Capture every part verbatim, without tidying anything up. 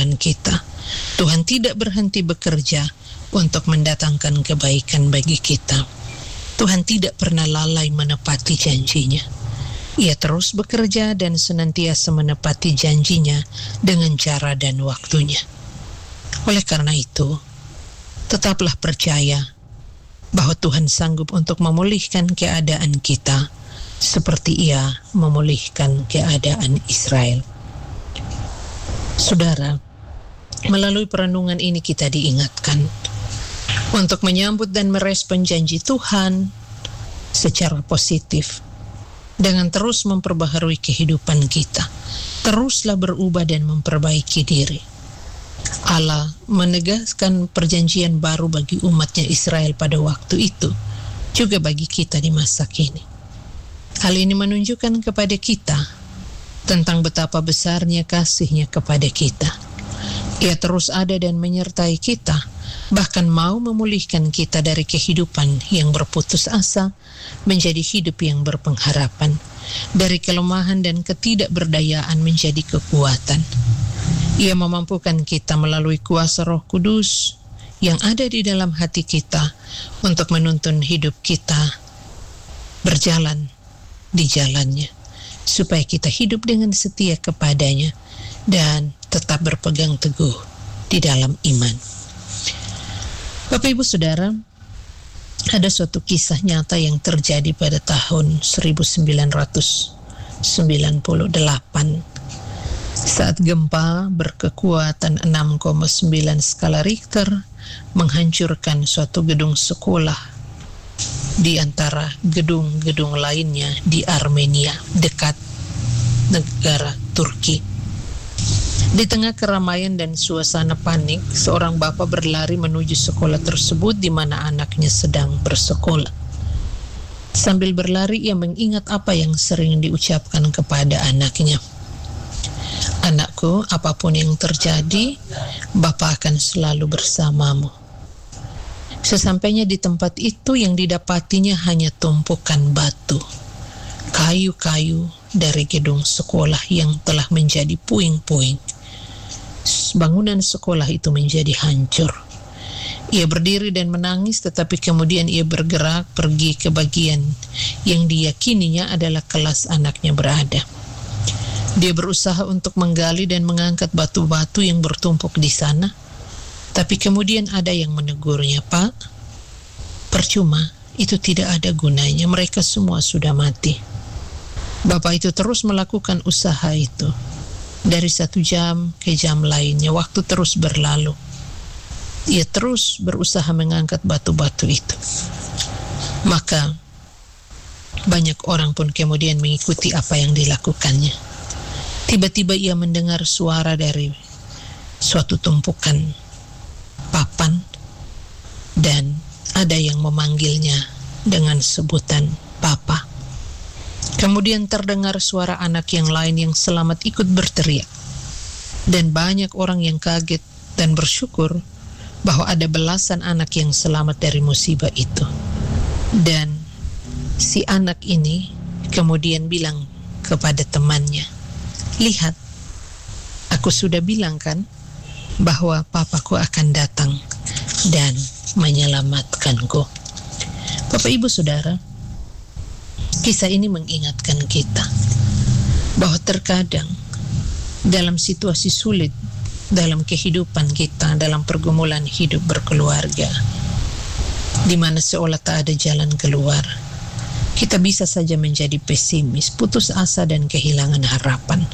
jalan kita. Tuhan tidak berhenti bekerja untuk mendatangkan kebaikan bagi kita. Tuhan tidak pernah lalai menepati janjinya. Ia terus bekerja dan senantiasa menepati janjinya dengan cara dan waktunya. Oleh karena itu, tetaplah percaya bahwa Tuhan sanggup untuk memulihkan keadaan kita seperti Ia memulihkan keadaan Israel. Saudara, melalui perenungan ini kita diingatkan untuk menyambut dan merespon janji Tuhan secara positif dengan terus memperbaharui kehidupan kita. Teruslah berubah dan memperbaiki diri. Allah menegaskan perjanjian baru bagi umatnya Israel pada waktu itu, juga bagi kita di masa kini. Hal ini menunjukkan kepada kita tentang betapa besarnya kasih-Nya kepada kita. Ia terus ada dan menyertai kita, bahkan mau memulihkan kita dari kehidupan yang berputus asa menjadi hidup yang berpengharapan, dari kelemahan dan ketidakberdayaan menjadi kekuatan. Ia memampukan kita melalui kuasa Roh Kudus yang ada di dalam hati kita untuk menuntun hidup kita berjalan di jalannya, supaya kita hidup dengan setia kepadanya dan tetap berpegang teguh di dalam iman. Bapak Ibu Saudara, ada suatu kisah nyata yang terjadi pada tahun seribu sembilan ratus sembilan puluh delapan saat gempa berkekuatan enam koma sembilan skala Richter menghancurkan suatu gedung sekolah di antara gedung-gedung lainnya di Armenia, dekat negara Turki. Di tengah keramaian dan suasana panik, seorang bapak berlari menuju sekolah tersebut di mana anaknya sedang bersekolah. Sambil berlari, ia mengingat apa yang sering diucapkan kepada anaknya. "Anakku, apapun yang terjadi, Bapa akan selalu bersamamu." Sesampainya di tempat itu, yang didapatinya hanya tumpukan batu, kayu-kayu dari gedung sekolah yang telah menjadi puing-puing. Bangunan sekolah itu menjadi hancur. Ia berdiri dan menangis, tetapi kemudian ia bergerak pergi ke bagian yang diyakininya adalah kelas anaknya berada. Dia berusaha untuk menggali dan mengangkat batu-batu yang bertumpuk di sana, tapi kemudian ada yang menegurnya, "Pak, percuma, itu tidak ada gunanya, mereka semua sudah mati." Bapak itu terus melakukan usaha itu. Dari satu jam ke jam lainnya, waktu terus berlalu. Ia terus berusaha mengangkat batu-batu itu. Maka banyak orang pun kemudian mengikuti apa yang dilakukannya. Tiba-tiba ia mendengar suara dari suatu tumpukan papan dan ada yang memanggilnya dengan sebutan Papa. Kemudian terdengar suara anak yang lain yang selamat ikut berteriak. Dan banyak orang yang kaget dan bersyukur bahwa ada belasan anak yang selamat dari musibah itu. Dan si anak ini kemudian bilang kepada temannya, "Lihat, aku sudah bilang kan bahwa papaku akan datang dan menyelamatkanku." Bapak Ibu Saudara, kisah ini mengingatkan kita bahwa terkadang dalam situasi sulit dalam kehidupan kita, dalam pergumulan hidup berkeluarga, di mana seolah tak ada jalan keluar, kita bisa saja menjadi pesimis, putus asa dan kehilangan harapan.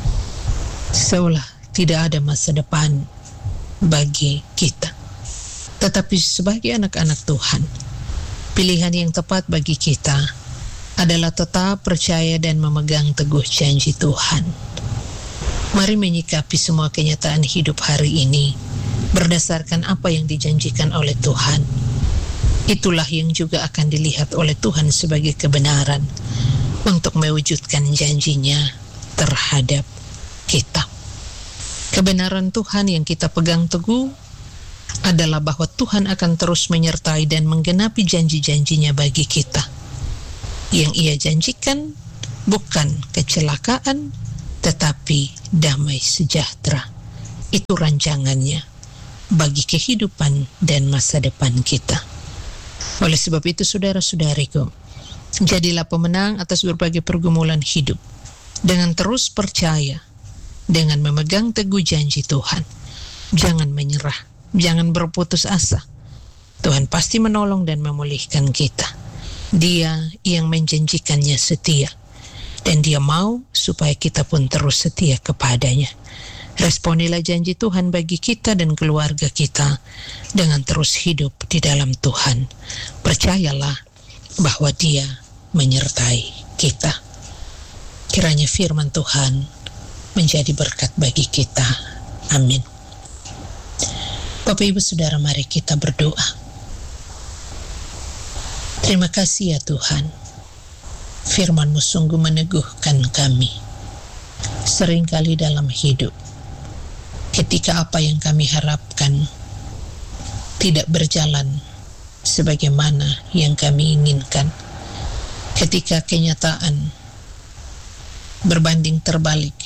Seolah tidak ada masa depan bagi kita. Tetapi sebagai anak-anak Tuhan, pilihan yang tepat bagi kita adalah tetap percaya dan memegang teguh janji Tuhan. Mari menyikapi semua kenyataan hidup hari ini berdasarkan apa yang dijanjikan oleh Tuhan. Itulah yang juga akan dilihat oleh Tuhan sebagai kebenaran untuk mewujudkan janjinya terhadap kita. Kebenaran Tuhan yang kita pegang teguh adalah bahwa Tuhan akan terus menyertai dan menggenapi janji-janjinya bagi kita. Yang Ia janjikan bukan kecelakaan, tetapi damai sejahtera Itu rancangannya bagi kehidupan dan masa depan kita. Oleh sebab itu, saudara-saudariku, jadilah pemenang atas berbagai pergumulan hidup dengan terus percaya, dengan memegang teguh janji Tuhan. Jangan menyerah, jangan berputus asa. Tuhan pasti menolong dan memulihkan kita. Dia yang menjanjikannya setia, dan Dia mau supaya kita pun terus setia kepadanya. Responilah janji Tuhan bagi kita dan keluarga kita dengan terus hidup di dalam Tuhan. Percayalah bahwa Dia menyertai kita. Kiranya firman Tuhan menjadi berkat bagi kita. Amin. Bapak Ibu Saudara, mari kita berdoa. Terima kasih ya Tuhan, firman-Mu sungguh meneguhkan kami. Seringkali dalam hidup, ketika apa yang kami harapkan tidak berjalan sebagaimana yang kami inginkan, ketika kenyataan berbanding terbalik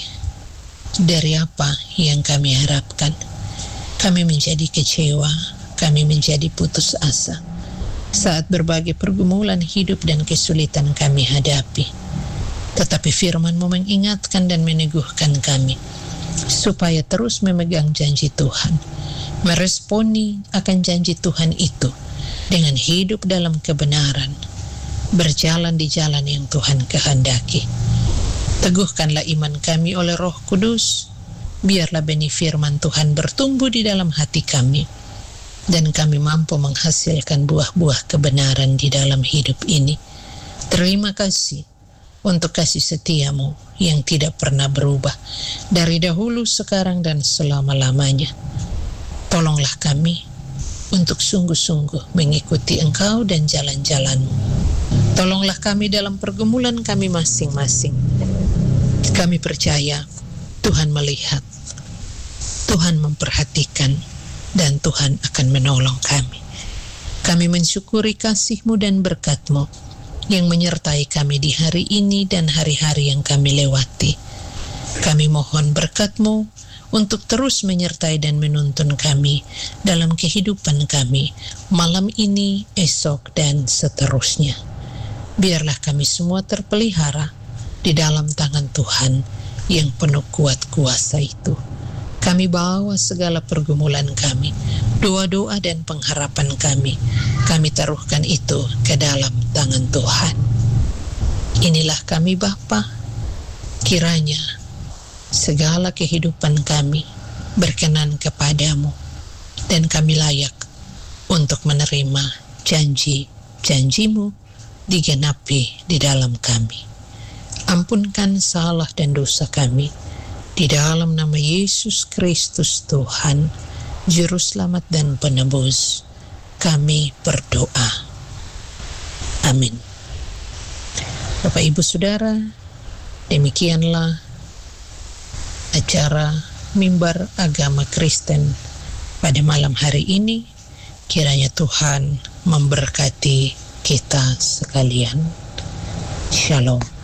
dari apa yang kami harapkan, kami menjadi kecewa, kami menjadi putus asa saat berbagai pergumulan hidup dan kesulitan kami hadapi. Tetapi firman-Mu mengingatkan dan meneguhkan kami supaya terus memegang janji Tuhan, meresponi akan janji Tuhan itu dengan hidup dalam kebenaran, berjalan di jalan yang Tuhan kehendaki. Teguhkanlah iman kami oleh Roh Kudus, biarlah benih firman Tuhan bertumbuh di dalam hati kami, dan kami mampu menghasilkan buah-buah kebenaran di dalam hidup ini. Terima kasih untuk kasih setia-Mu yang tidak pernah berubah dari dahulu, sekarang, dan selama-lamanya. Tolonglah kami untuk sungguh-sungguh mengikuti Engkau dan jalan-jalan-Mu. Tolonglah kami dalam pergumulan kami masing-masing. Kami percaya Tuhan melihat, Tuhan memperhatikan, dan Tuhan akan menolong kami. Kami mensyukuri kasih-Mu dan berkat-Mu yang menyertai kami di hari ini dan hari-hari yang kami lewati. Kami mohon berkat-Mu untuk terus menyertai dan menuntun kami dalam kehidupan kami malam ini, esok, dan seterusnya. Biarlah kami semua terpelihara di dalam tangan Tuhan yang penuh kuat kuasa itu. Kami bawa segala pergumulan kami, doa-doa dan pengharapan kami, kami taruhkan itu ke dalam tangan Tuhan. Inilah kami Bapa, kiranya segala kehidupan kami berkenan kepadamu, dan kami layak untuk menerima janji-janji-Mu digenapi di dalam kami. Ampunkan salah dan dosa kami, di dalam nama Yesus Kristus Tuhan, Juru Selamat dan Penebus, kami berdoa. Amin. Bapak Ibu Saudara, demikianlah acara Mimbar Agama Kristen pada malam hari ini. Kiranya Tuhan memberkati kita sekalian. Shalom.